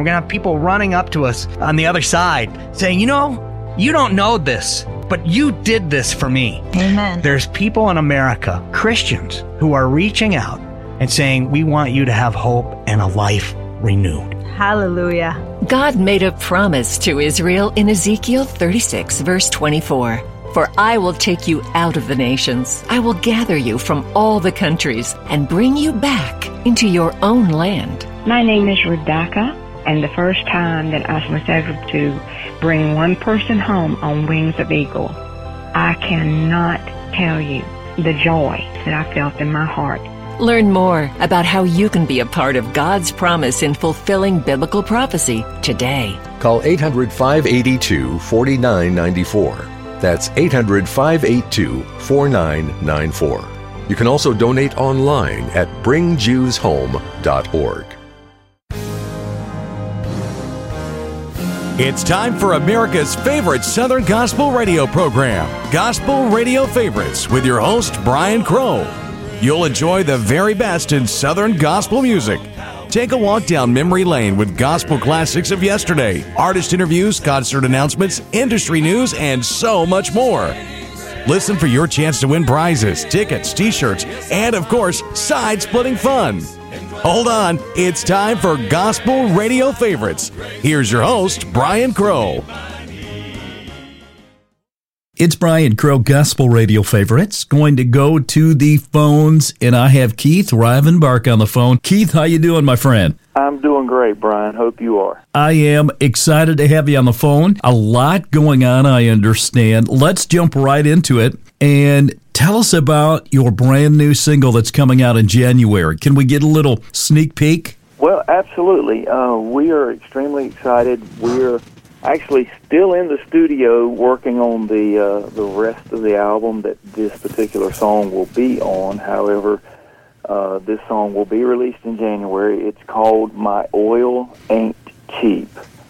we're going to have people running up to us on the other side saying, you don't know this, but you did this for me. Amen. There's people in America, Christians, who are reaching out and saying, we want you to have hope and a life renewed. Hallelujah. God made a promise to Israel in Ezekiel 36, verse 24. For I will take you out of the nations. I will gather you from all the countries and bring you back into your own land. My name is Rebecca, and the first time that I was able to bring one person home on Wings of Eagle, I cannot tell you the joy that I felt in my heart. Learn more about how you can be a part of God's promise in fulfilling biblical prophecy today. Call 800-582-4994. That's 800-582-4994. You can also donate online at bringjewshome.org. It's time for America's favorite Southern Gospel radio program, Gospel Radio Favorites, with your host, Brian Crow. You'll enjoy the very best in Southern gospel music. Take a walk down memory lane with gospel classics of yesterday, artist interviews, concert announcements, industry news, and so much more. Listen for your chance to win prizes, tickets, t-shirts, and, of course, side-splitting fun. Hold on, it's time for Gospel Radio Favorites. Here's your host, Brian Crow. It's Brian Crow, Gospel Radio Favorites. Going to go to the phones, and I have Keith Rivenbark on the phone. Keith, how you doing, my friend? I'm doing great, Brian. Hope you are. I am excited to have you on the phone. A lot going on, I understand. Let's jump right into it and tell us about your brand new single that's coming out in January. Can we get a little sneak peek? Well, absolutely. We are extremely excited. We're actually still in the studio working on the rest of the album that this particular song will be on. However, this song will be released in January. It's called My Oil Ain't Cheap.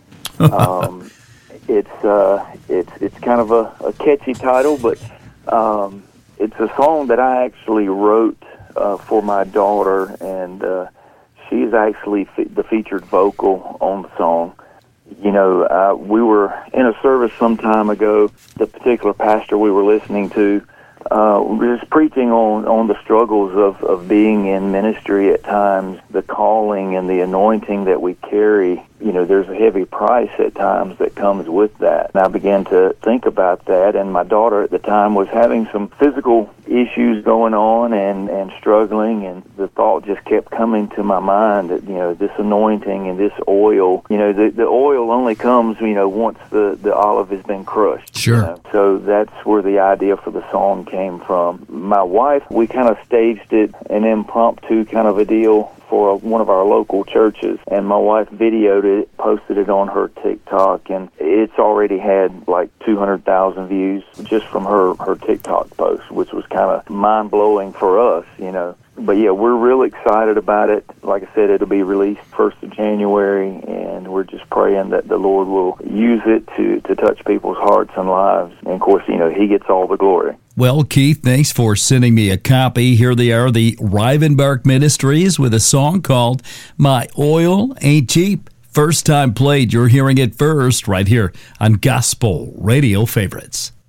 It's kind of a catchy title, but it's a song that I actually wrote for my daughter, and she is actually the featured vocal on the song. You know, we were in a service some time ago. The particular pastor we were listening to was preaching on the struggles of being in ministry at times, the calling and the anointing that we carry. You know, there's a heavy price at times that comes with that. And I began to think about that, and my daughter at the time was having some physical issues going on and struggling, and the thought just kept coming to my mind that, you know, this anointing and this oil, you know, the oil only comes, you know, once the olive has been crushed. Sure. You know? So that's where the idea for the song came from. My wife, we kind of staged it an impromptu kind of a deal for one of our local churches, and my wife videoed it, posted it on her TikTok, and it's already had like 200,000 views just from her TikTok post, which was kind of mind-blowing for us, you know. But yeah, we're real excited about it. Like I said, it'll be released 1st of January, and we're just praying that the Lord will use it to touch people's hearts and lives. And of course, you know, He gets all the glory. Well, Keith, thanks for sending me a copy. Here they are, the Rivenbark Ministries, with a song called My Oil Ain't Cheap. First time played, you're hearing it first right here on Gospel Radio Favorites.